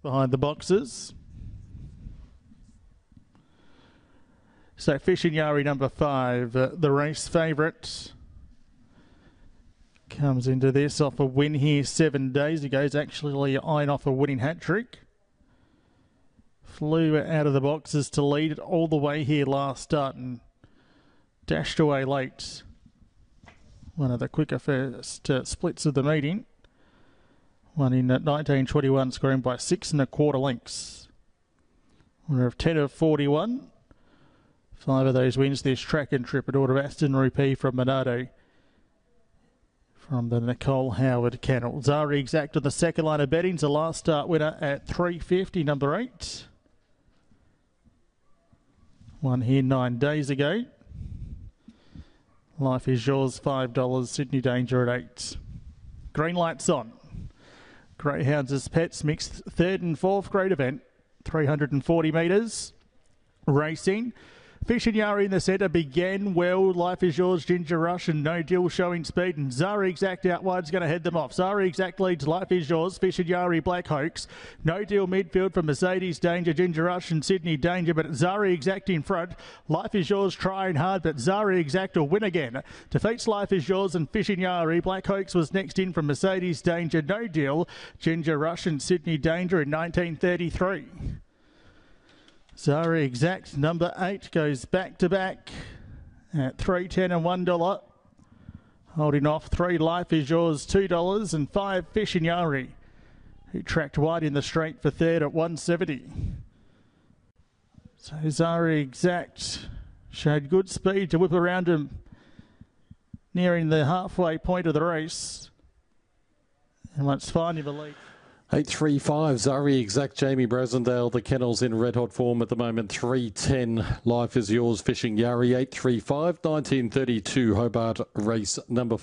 behind the boxes. So Fishing Yari number 5, the race favourite, comes into this off a win here 7 days ago. He's actually eyeing off a winning hat trick. Flew out of the boxes to lead it all the way here last start and dashed away late. One of the quicker first splits of the meeting. One in at 19:21, scoring by 6 1/4 lengths. Winner of 10 of 41. 5 of those wins this track and trip at order of Aston Rupee from Monado. From the Nicole Howard kennel. Zari Exact on the second line of betting. The last start winner at 350, number 8. One here 9 days ago. Life is Yours, $5. Sydney Danger at 8. Green lights on. Greyhounds as pets, mixed third and fourth grade event. 340 metres. Racing. Fishing Yari in the centre began well. Life is Yours, Ginger Rush and No Deal showing speed. And Zari Exact out wide's going to head them off. Zari Exact leads Life is Yours, Fishing Yari, Black Hoax. No Deal midfield from Mercedes Danger, Ginger Rush and Sydney Danger. But Zari Exact in front. Life is Yours trying hard, but Zari Exact will win again. Defeats Life is Yours and Fishing Yari. Black Hoax was next in from Mercedes Danger, No Deal, Ginger Rush and Sydney Danger in 1933. Zari Exact, number 8, goes back to back at $3.10 and $1. Holding off 3 Life is Yours, $2 and 5 Fishing Yari, who tracked wide in the straight for third at $1.70. So Zari Exact showed good speed to whip around him nearing the halfway point of the race. And let's find him a lead. 835 Zari Exact, Jamie Brasendale. The kennels in red hot form at the moment. 310 Life is Yours, Fishing Yari. 835 1932 Hobart race number